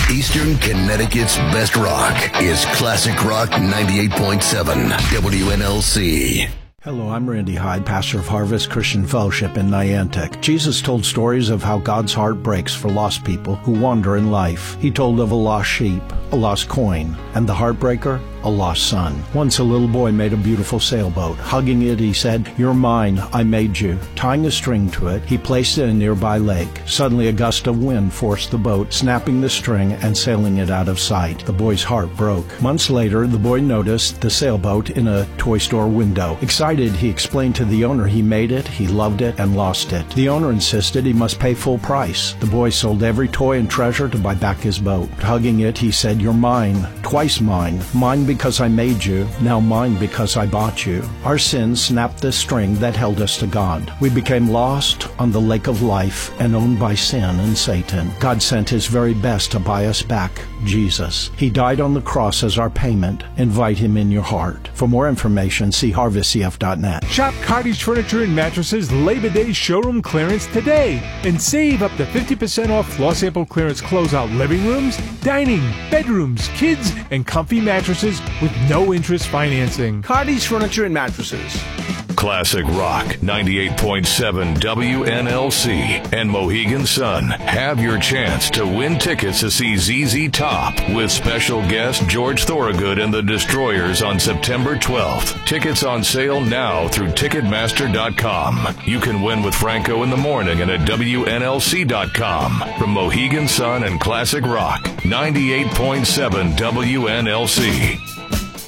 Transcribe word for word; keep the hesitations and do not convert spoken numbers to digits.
Eastern Connecticut's best rock is Classic Rock ninety-eight point seven W N L C. Hello, I'm Randy Hyde, pastor of Harvest Christian Fellowship in Niantic. Jesus told stories of how God's heart breaks for lost people who wander in life. He told of a lost sheep, a lost coin, and the heartbreaker, a lost son. Once a little boy made a beautiful sailboat. Hugging it, he said, "You're mine, I made you." Tying a string to it, he placed it in a nearby lake. Suddenly a gust of wind forced the boat, snapping the string and sailing it out of sight. The boy's heart broke. Months later, the boy noticed the sailboat in a toy store window. Excited, he explained to the owner he made it, he loved it, and lost it. The owner insisted he must pay full price. The boy sold every toy and treasure to buy back his boat. Hugging it, he said, "You're mine, twice mine. Mine because I made you, now mine because I bought you." Our sins snapped the string that held us to God. We became lost on the lake of life and owned by sin and Satan. God sent his very best to buy us back, Jesus. He died on the cross as our payment. Invite him in your heart. For more information, see harvest c f dot net. Shop Cottage Furniture and Mattresses Labor Day showroom clearance today and save up to fifty percent off floor sample clearance closeout living rooms, dining, bedrooms, kids, and comfy mattresses with no interest financing. Cottage Furniture and Mattresses. Classic Rock ninety-eight point seven W N L C and Mohegan Sun have your chance to win tickets to see Z Z Top with special guest George Thorogood and the Destroyers on September twelfth. Tickets on sale now through Ticketmaster dot com. You can win with Franco in the morning and at W N L C dot com. From Mohegan Sun and Classic Rock ninety-eight point seven W N L C.